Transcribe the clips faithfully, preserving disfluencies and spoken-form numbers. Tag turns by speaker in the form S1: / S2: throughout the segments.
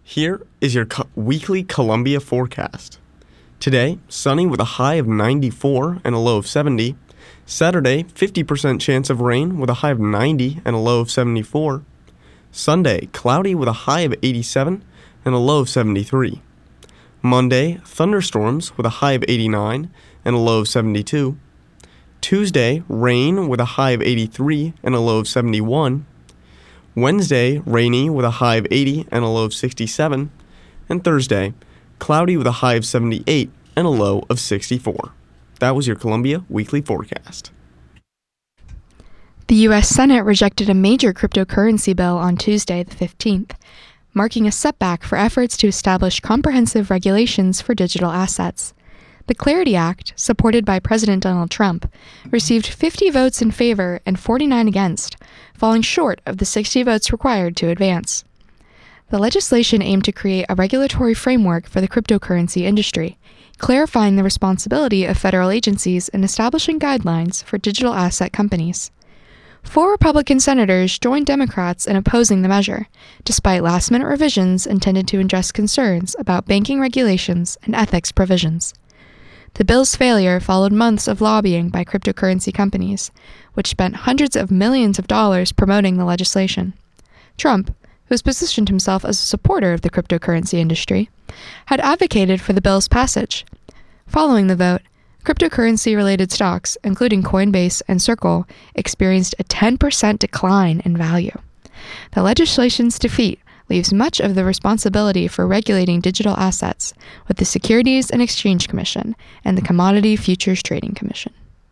S1: Here is your co- weekly Columbia forecast. Today, sunny with a high of ninety-four and a low of seventy. Saturday, fifty percent chance of rain with a high of ninety and a low of seventy-four. Sunday, cloudy with a high of eighty-seven and a low of seventy-three. Monday, thunderstorms with a high of eighty-nine and a low of seventy-two. Tuesday, rain with a high of eighty-three and a low of seventy-one. Wednesday, rainy with a high of eighty and a low of sixty-seven. And Thursday, cloudy with a high of seventy-eight and a low of sixty-four. That was your Columbia Weekly Forecast.
S2: The U S Senate rejected a major cryptocurrency bill on Tuesday, the fifteenth, marking a setback for efforts to establish comprehensive regulations for digital assets. The Clarity Act, supported by President Donald Trump, received fifty votes in favor and forty-nine against, falling short of the sixty votes required to advance. The legislation aimed to create a regulatory framework for the cryptocurrency industry, clarifying the responsibility of federal agencies in establishing guidelines for digital asset companies. Four Republican senators joined Democrats in opposing the measure, despite last-minute revisions intended to address concerns about banking regulations and ethics provisions. The bill's failure followed months of lobbying by cryptocurrency companies, which spent hundreds of millions of dollars promoting the legislation. Trump, who has positioned himself as a supporter of the cryptocurrency industry, had advocated for the bill's passage. Following the vote, cryptocurrency-related stocks, including Coinbase and Circle, experienced a ten percent decline in value. The legislation's defeat leaves much of the responsibility for regulating digital assets with the Securities and Exchange Commission and the Commodity Futures Trading Commission.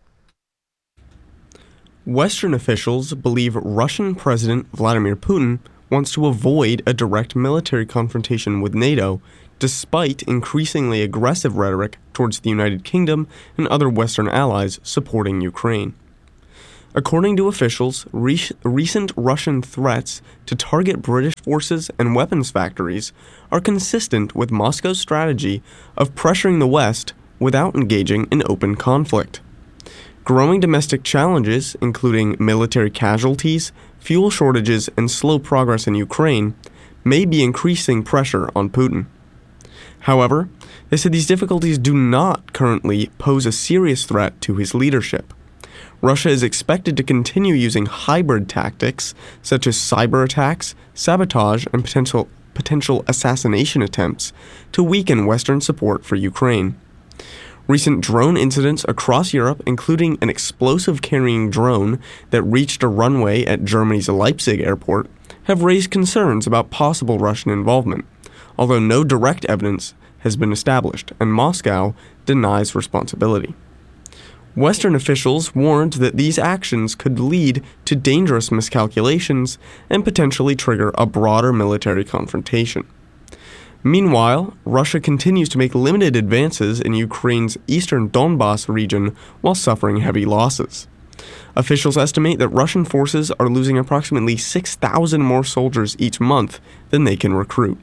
S1: Western officials believe Russian President Vladimir Putin wants to avoid a direct military confrontation with NATO, despite increasingly aggressive rhetoric towards the United Kingdom and other Western allies supporting Ukraine. According to officials, re- recent Russian threats to target British forces and weapons factories are consistent with Moscow's strategy of pressuring the West without engaging in open conflict. Growing domestic challenges, including military casualties, fuel shortages, and slow progress in Ukraine, may be increasing pressure on Putin. However, they said these difficulties do not currently pose a serious threat to his leadership. Russia is expected to continue using hybrid tactics such as cyber attacks, sabotage, and potential potential assassination attempts to weaken Western support for Ukraine. Recent drone incidents across Europe, including an explosive-carrying drone that reached a runway at Germany's Leipzig airport, have raised concerns about possible Russian involvement, although no direct evidence has been established, and Moscow denies responsibility. Western officials warned that these actions could lead to dangerous miscalculations and potentially trigger a broader military confrontation. Meanwhile, Russia continues to make limited advances in Ukraine's eastern Donbas region while suffering heavy losses. Officials estimate that Russian forces are losing approximately six thousand more soldiers each month than they can recruit.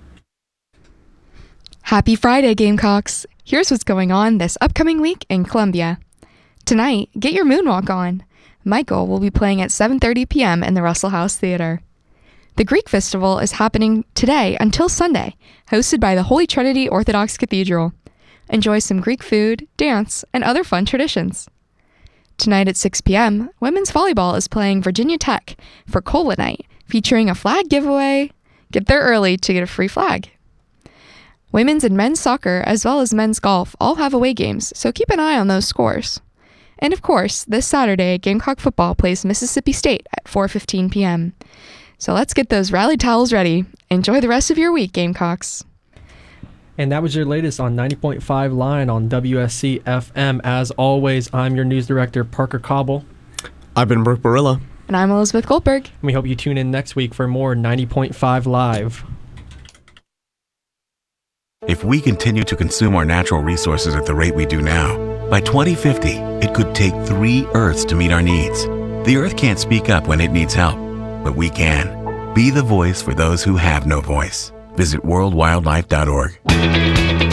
S2: Happy Friday, Gamecocks! Here's what's going on this upcoming week in Columbia. Tonight, get your moonwalk on. Michael will be playing at seven thirty p.m. in the Russell House Theater. The Greek Festival is happening today until Sunday, hosted by the Holy Trinity Orthodox Cathedral. Enjoy some Greek food, dance, and other fun traditions. Tonight at six p.m., women's volleyball is playing Virginia Tech for Cola Night, featuring a flag giveaway. Get there early to get a free flag. Women's and men's soccer, as well as men's golf, all have away games, so keep an eye on those scores. And of course, this Saturday, Gamecock football plays Mississippi State at four fifteen p.m. So let's get those rally towels ready. Enjoy the rest of your week, Gamecocks.
S3: And that was your latest on ninety point five Line on W S C F M. As always, I'm your news director, Parker Cobble.
S1: I've been Brooke Barilla.
S2: And I'm Elizabeth Goldberg.
S3: And we hope you tune in next week for more ninety point five Live.
S4: If we continue to consume our natural resources at the rate we do now, by twenty fifty, it could take three Earths to meet our needs. The Earth can't speak up when it needs help, but we can. Be the voice for those who have no voice. Visit world wildlife dot org.